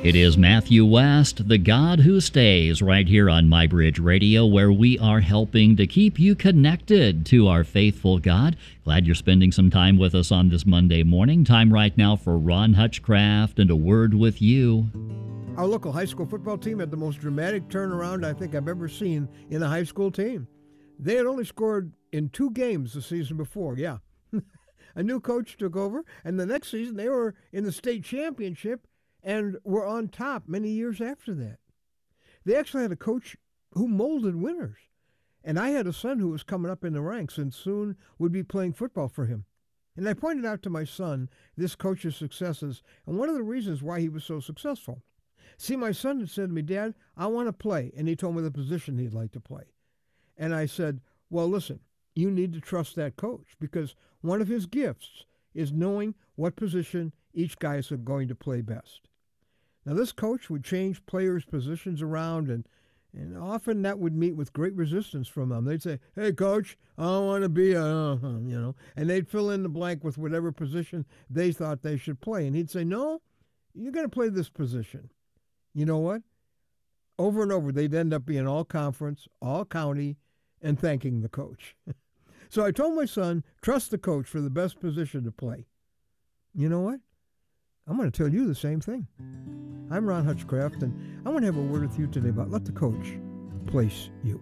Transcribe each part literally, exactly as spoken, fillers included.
It is Matthew West, the God Who Stays, right here on MyBridge Radio, where we are helping to keep you connected to our faithful God. Glad you're spending some time with us on this Monday morning. Time right now for Ron Hutchcraft and A Word with You. Our local high school football team had the most dramatic turnaround I think I've ever seen in a high school team. They had only scored in two games the season before, yeah. A new coach took over, and the next season they were in the state championship and were on top many years after that. They actually had a coach who molded winners. And I had a son who was coming up in the ranks and soon would be playing football for him. And I pointed out to my son this coach's successes and one of the reasons why he was so successful. See, my son had said to me, "Dad, I want to play." And he told me the position he'd like to play. And I said, well, listen, you need to trust that coach because one of his gifts is knowing what position each guy is going to play best. Now, this coach would change players' positions around, and, and often that would meet with great resistance from them. They'd say, "Hey, coach, I don't want to be a, uh, you know," and they'd fill in the blank with whatever position they thought they should play. And he'd say, "No, you're going to play this position." You know what? Over and over, they'd end up being all conference, all county, and thanking the coach. So I told my son, trust the coach for the best position to play. You know what? I'm going to tell you the same thing. I'm Ron Hutchcraft, and I want to have a word with you today about let the coach place you.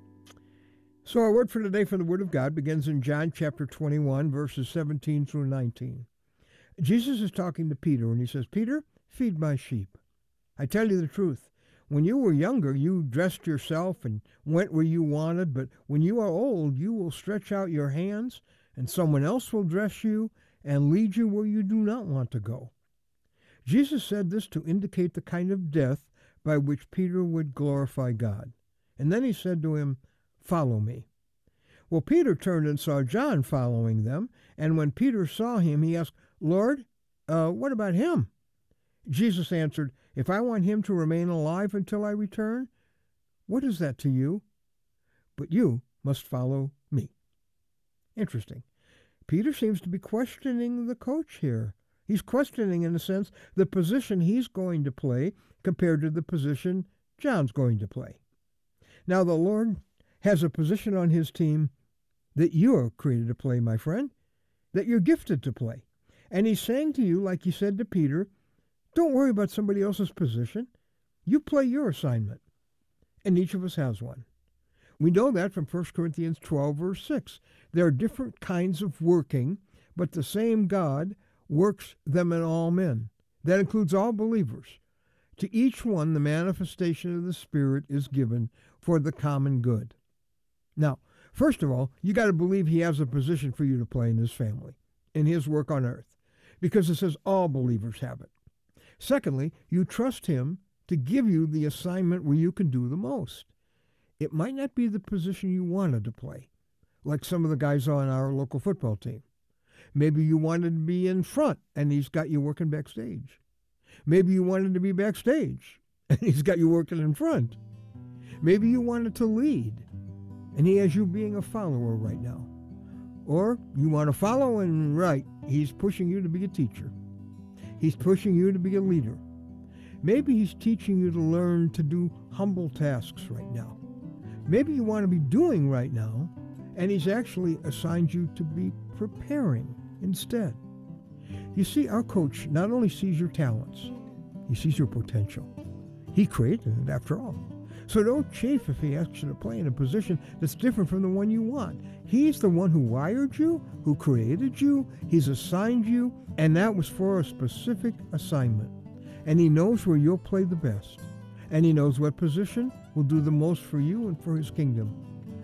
So our word for today from the Word of God begins in John chapter twenty-one, verses seventeen through nineteen. Jesus is talking to Peter, and he says, "Peter, feed my sheep. I tell you the truth. When you were younger, you dressed yourself and went where you wanted, but when you are old, you will stretch out your hands, and someone else will dress you and lead you where you do not want to go." Jesus said this to indicate the kind of death by which Peter would glorify God. And then he said to him, "Follow me." Well, Peter turned and saw John following them, and when Peter saw him, he asked, "Lord, uh, what about him?" Jesus answered, "If I want him to remain alive until I return, what is that to you? But you must follow me." Interesting. Peter seems to be questioning the coach here. He's questioning, in a sense, the position he's going to play compared to the position John's going to play. Now, the Lord has a position on his team that you are created to play, my friend, that you're gifted to play. And he's saying to you, like he said to Peter, don't worry about somebody else's position. You play your assignment. And each of us has one. We know that from First Corinthians twelve, verse six. There are different kinds of working, but the same God works them in all men. That includes all believers. To each one, the manifestation of the Spirit is given for the common good. Now, first of all, you got to believe he has a position for you to play in his family, in his work on earth, because it says all believers have it. Secondly, you trust him to give you the assignment where you can do the most. It might not be the position you wanted to play, like some of the guys on our local football team. Maybe you wanted to be in front, and he's got you working backstage. Maybe you wanted to be backstage, and he's got you working in front. Maybe you wanted to lead, and he has you being a follower right now. Or you want to follow, and right, he's pushing you to be a teacher. He's pushing you to be a leader. Maybe he's teaching you to learn to do humble tasks right now. Maybe you want to be doing right now, and he's actually assigned you to be preparing instead. You see, our coach not only sees your talents, he sees your potential. He created it after all. So don't chafe if he asks you to play in a position that's different from the one you want. He's the one who wired you, who created you, he's assigned you, and that was for a specific assignment. And he knows where you'll play the best. And he knows what position will do the most for you and for his kingdom.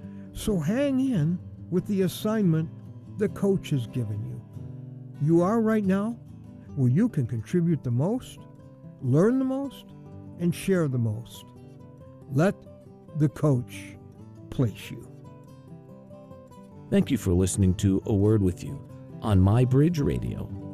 So hang in with the assignment the coach has given you. You are right now where you can contribute the most, learn the most, and share the most. Let the coach place you. Thank you for listening to A Word with You on MyBridge Radio.